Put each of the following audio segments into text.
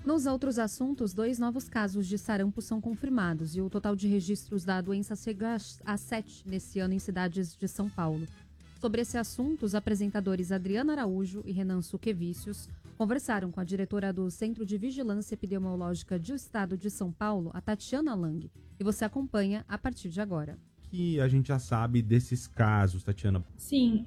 Nos outros assuntos, 2 novos casos de sarampo são confirmados e o total de registros da doença chega a 7 nesse ano em cidades de São Paulo. Sobre esse assunto, os apresentadores Adriana Araújo e Renan Suquevicius conversaram com a diretora do Centro de Vigilância Epidemiológica do Estado de São Paulo, a Tatiana Lang, e você acompanha a partir de agora. Que a gente já sabe desses casos, Tatiana? Sim,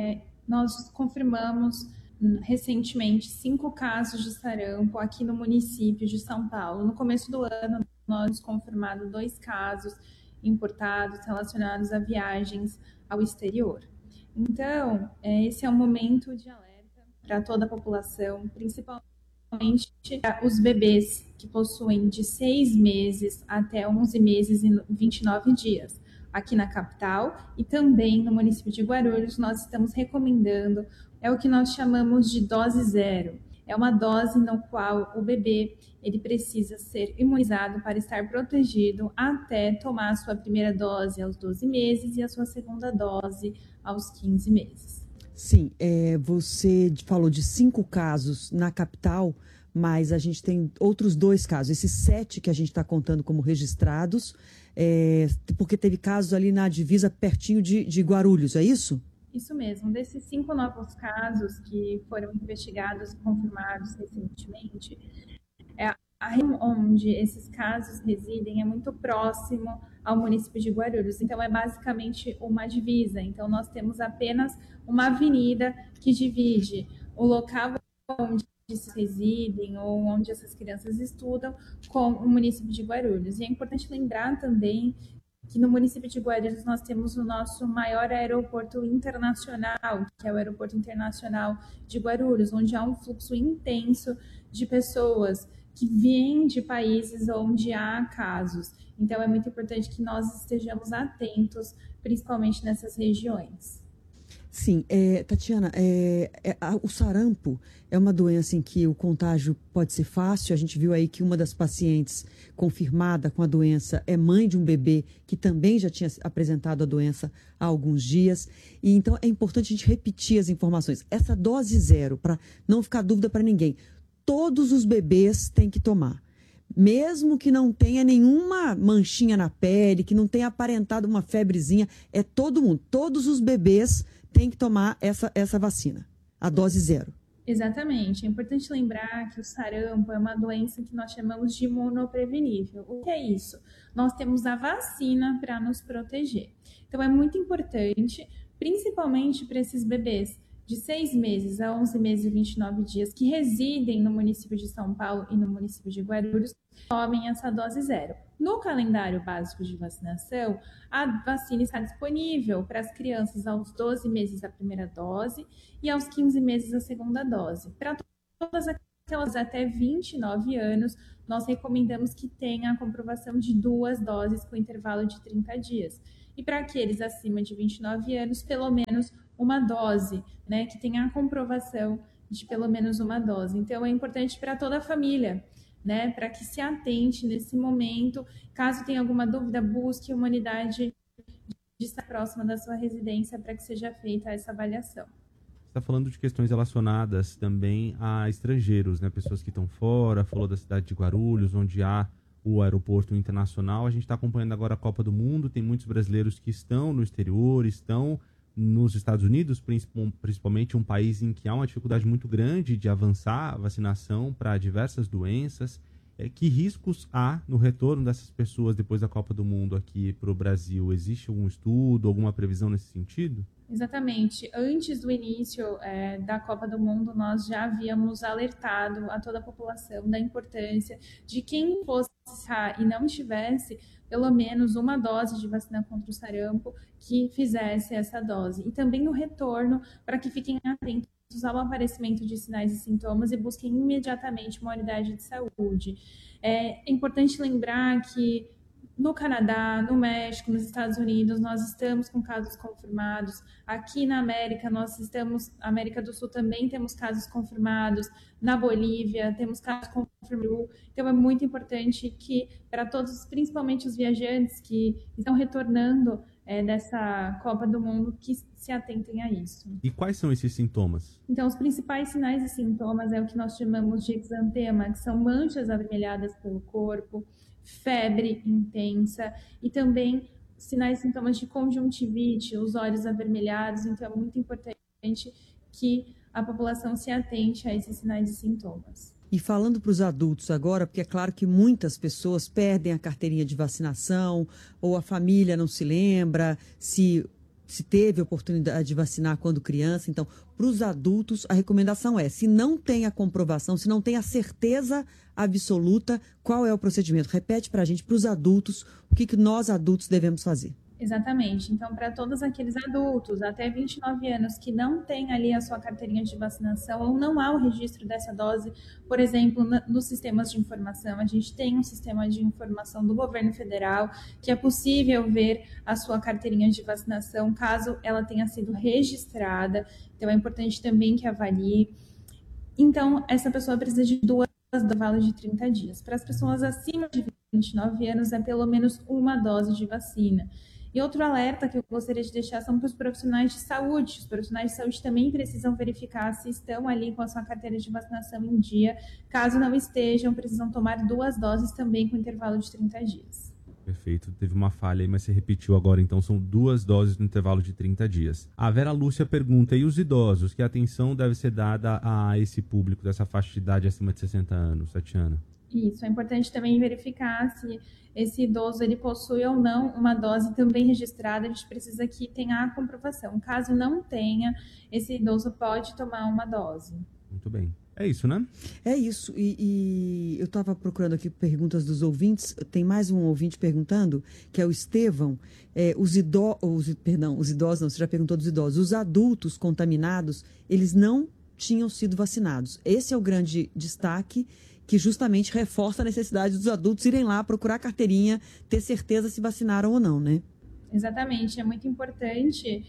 nós confirmamos recentemente 5 casos de sarampo aqui no município de São Paulo. No começo do ano, nós confirmamos 2 casos importados relacionados a viagens ao exterior. Então, esse é um momento de alerta para toda a população, principalmente os bebês que possuem de 6 meses até 11 meses e 29 dias. Aqui na capital e também no município de Guarulhos, nós estamos recomendando, é o que nós chamamos de dose zero. É uma dose no qual o bebê ele precisa ser imunizado para estar protegido até tomar a sua primeira dose aos 12 meses e a sua segunda dose aos 15 meses. Sim, você falou de 5 casos na capital, mas a gente tem outros 2 casos. Esses 7 que a gente está contando como registrados, porque teve casos ali na divisa pertinho de Guarulhos, é isso? Isso mesmo. Desses 5 novos casos que foram investigados e confirmados recentemente, a região onde esses casos residem é muito próximo ao município de Guarulhos. Então, é basicamente uma divisa. Então, nós temos apenas uma avenida que divide o local onde residem ou onde essas crianças estudam com o município de Guarulhos. E é importante lembrar também que no município de Guarulhos nós temos o nosso maior aeroporto internacional, que é o Aeroporto Internacional de Guarulhos, onde há um fluxo intenso de pessoas que vêm de países onde há casos. Então, é muito importante que nós estejamos atentos, principalmente nessas regiões. Sim, Tatiana, o sarampo é uma doença em que o contágio pode ser fácil. A gente viu aí que uma das pacientes confirmada com a doença é mãe de um bebê que também já tinha apresentado a doença há alguns dias. E então é importante a gente repetir as informações. Essa dose zero, para não ficar dúvida para ninguém, todos os bebês têm que tomar. Mesmo que não tenha nenhuma manchinha na pele, que não tenha aparentado uma febrezinha, é todo mundo, todos os bebês têm que tomar essa vacina, a dose zero. Exatamente. É importante lembrar que o sarampo é uma doença que nós chamamos de imunoprevenível. O que é isso? Nós temos a vacina para nos proteger. Então, é muito importante, principalmente para esses bebês de 6 meses a 11 meses e 29 dias que residem no município de São Paulo e no município de Guarulhos, tomem essa dose zero. No calendário básico de vacinação, a vacina está disponível para as crianças aos 12 meses a primeira dose e aos 15 meses a segunda dose. Para todas aquelas até 29 anos, nós recomendamos que tenha a comprovação de 2 doses com intervalo de 30 dias. E para aqueles acima de 29 anos, pelo menos uma dose, né, que tenha a comprovação de pelo menos uma dose. Então, é importante para toda a família, né, para que se atente nesse momento. Caso tenha alguma dúvida, busque uma unidade de estar próxima da sua residência para que seja feita essa avaliação. Você está falando de questões relacionadas também a estrangeiros, né, pessoas que estão fora, falou da cidade de Guarulhos, onde há o aeroporto internacional. A gente está acompanhando agora a Copa do Mundo, tem muitos brasileiros que estão no exterior, estão nos Estados Unidos, principalmente um país em que há uma dificuldade muito grande de avançar a vacinação para diversas doenças. Que riscos há no retorno dessas pessoas depois da Copa do Mundo aqui para o Brasil? Existe algum estudo, alguma previsão nesse sentido? Exatamente. Antes do início da Copa do Mundo, nós já havíamos alertado a toda a população da importância de quem fosse e não tivesse pelo menos uma dose de vacina contra o sarampo que fizesse essa dose. E também no retorno, para que fiquem atentos ao aparecimento de sinais e sintomas e busquem imediatamente uma unidade de saúde. É importante lembrar que no Canadá, no México, nos Estados Unidos, nós estamos com casos confirmados. Aqui na América, América do Sul também temos casos confirmados. Na Bolívia, temos casos confirmados. Então, é muito importante que, para todos, principalmente os viajantes que estão retornando dessa Copa do Mundo que se atentem a isso. E quais são esses sintomas? Então, os principais sinais e sintomas é o que nós chamamos de exantema, que são manchas avermelhadas pelo corpo, febre intensa e também sinais e sintomas de conjuntivite, os olhos avermelhados. Então, é muito importante que a população se atente a esses sinais e sintomas. E falando para os adultos agora, porque é claro que muitas pessoas perdem a carteirinha de vacinação, ou a família não se lembra se teve oportunidade de vacinar quando criança. Então, para os adultos, a recomendação é, se não tem a comprovação, se não tem a certeza absoluta, qual é o procedimento? Repete para a gente, para os adultos, o que nós adultos devemos fazer. Exatamente. Então, para todos aqueles adultos até 29 anos que não têm ali a sua carteirinha de vacinação ou não há o registro dessa dose, por exemplo, nos sistemas de informação, a gente tem um sistema de informação do governo federal que é possível ver a sua carteirinha de vacinação caso ela tenha sido registrada. Então, é importante também que avalie. Então, essa pessoa precisa de 2 doses do intervalo de 30 dias. Para as pessoas acima de 29 anos, é pelo menos 1 dose de vacina. E outro alerta que eu gostaria de deixar são para os profissionais de saúde. Os profissionais de saúde também precisam verificar se estão ali com a sua carteira de vacinação em dia. Caso não estejam, precisam tomar 2 doses também com intervalo de 30 dias. Perfeito, teve uma falha aí, mas você repetiu agora, então são 2 doses no intervalo de 30 dias. A Vera Lúcia pergunta, e os idosos? Que atenção deve ser dada a esse público dessa faixa de idade acima de 60 anos, Tatiana? Isso, é importante também verificar se esse idoso ele possui ou não uma dose também registrada. A gente precisa que tenha a comprovação. Caso não tenha, esse idoso pode tomar 1 dose. Muito bem. É isso, né? É isso. E eu estava procurando aqui perguntas dos ouvintes. Tem mais um ouvinte perguntando, que é o Estevão. Os idosos, não, você já perguntou dos idosos. Os adultos contaminados, eles não tinham sido vacinados. Esse é o grande destaque, que justamente reforça a necessidade dos adultos irem lá procurar a carteirinha, ter certeza se vacinaram ou não, né? Exatamente, é muito importante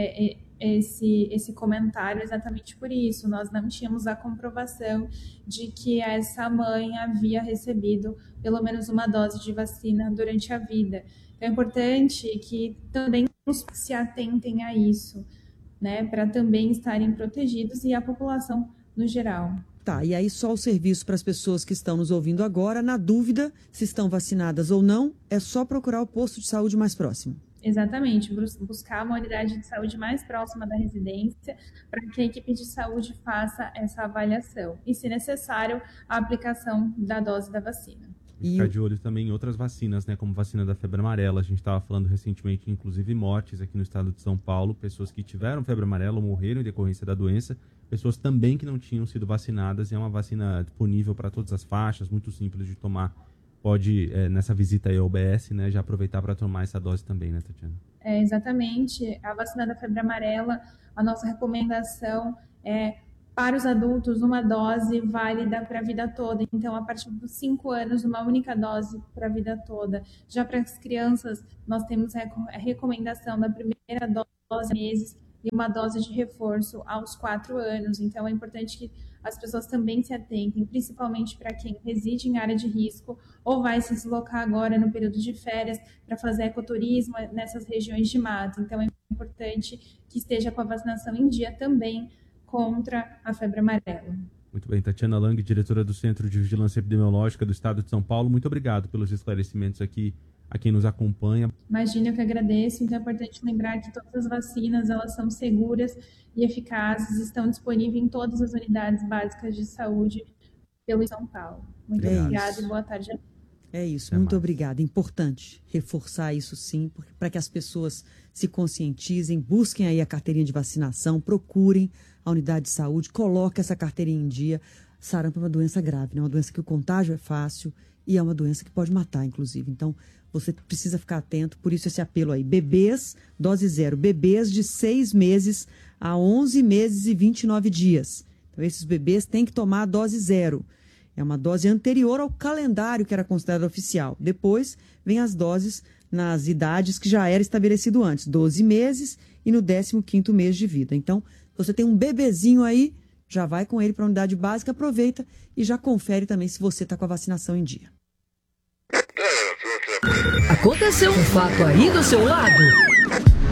esse comentário exatamente por isso. Nós não tínhamos a comprovação de que essa mãe havia recebido pelo menos 1 dose de vacina durante a vida. Então, é importante que também se atentem a isso, né, para também estarem protegidos e a população no geral. Tá, e aí só o serviço para as pessoas que estão nos ouvindo agora, na dúvida se estão vacinadas ou não, é só procurar o posto de saúde mais próximo. Exatamente, buscar uma unidade de saúde mais próxima da residência para que a equipe de saúde faça essa avaliação e, se necessário, a aplicação da dose da vacina. E ficar de olho também em outras vacinas, né, como vacina da febre amarela. A gente estava falando recentemente, inclusive, mortes aqui no estado de São Paulo, pessoas que tiveram febre amarela ou morreram em decorrência da doença, pessoas também que não tinham sido vacinadas. E é uma vacina disponível para todas as faixas, muito simples de tomar. Pode, nessa visita aí ao UBS, né, já aproveitar para tomar essa dose também, né, Tatiana? Exatamente. A vacina da febre amarela, a nossa recomendação é para os adultos 1 dose válida para a vida toda. Então, a partir dos 5 anos, 1 única dose para a vida toda. Já para as crianças, nós temos a recomendação da primeira dose meses e 1 dose de reforço aos 4 anos. Então, é importante que as pessoas também se atentem, principalmente para quem reside em área de risco ou vai se deslocar agora no período de férias para fazer ecoturismo nessas regiões de mata. Então, é importante que esteja com a vacinação em dia também contra a febre amarela. Muito bem, Tatiana Lang, diretora do Centro de Vigilância Epidemiológica do Estado de São Paulo, muito obrigado pelos esclarecimentos aqui a quem nos acompanha. Imagina, eu que agradeço. Então é importante lembrar que todas as vacinas, elas são seguras e eficazes, estão disponíveis em todas as unidades básicas de saúde pelo São Paulo. Muito obrigada e boa tarde a todos. É isso, muito obrigada. Importante reforçar isso sim, para que as pessoas se conscientizem, busquem aí a carteirinha de vacinação, procurem a unidade de saúde, coloquem essa carteirinha em dia. Sarampo é uma doença grave, né? Uma doença que o contágio é fácil e é uma doença que pode matar, inclusive. Então, você precisa ficar atento, por isso esse apelo aí. Bebês, dose 0, bebês de 6 meses a 11 meses e 29 dias. Então, esses bebês têm que tomar a dose 0. É uma dose anterior ao calendário que era considerado oficial. Depois, vem as doses nas idades que já era estabelecido antes, 12 meses e no 15º mês de vida. Então, você tem um bebezinho aí, já vai com ele para a unidade básica, aproveita e já confere também se você está com a vacinação em dia. Aconteceu um fato aí do seu lado?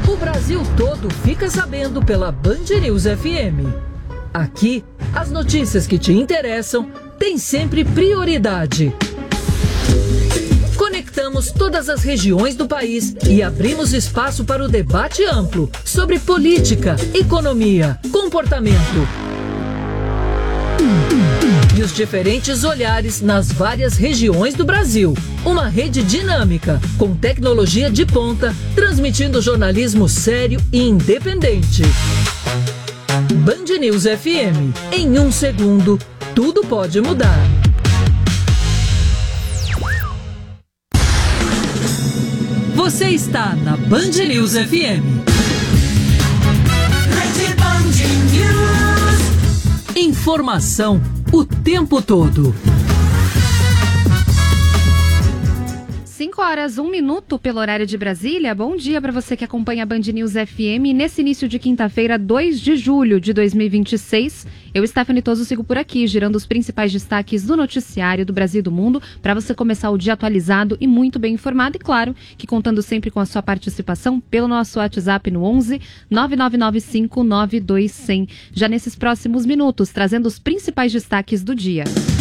O Brasil todo fica sabendo pela Band News FM. Aqui, as notícias que te interessam têm sempre prioridade. Conectamos todas as regiões do país e abrimos espaço para o debate amplo sobre política, economia, comportamento e os diferentes olhares nas várias regiões do Brasil. Uma rede dinâmica, com tecnologia de ponta, transmitindo jornalismo sério e independente. Band News FM. Em 1 segundo, tudo pode mudar. Você está na Band News FM. Informação o tempo todo. 5h01 pelo horário de Brasília. Bom dia para você que acompanha a Band News FM. Nesse início de quinta-feira, 2 de julho de 2026, eu, Stephanie Toso, sigo por aqui, girando os principais destaques do noticiário do Brasil e do mundo, para você começar o dia atualizado e muito bem informado. E claro, que contando sempre com a sua participação pelo nosso WhatsApp no 11 999592100. Já nesses próximos minutos, trazendo os principais destaques do dia.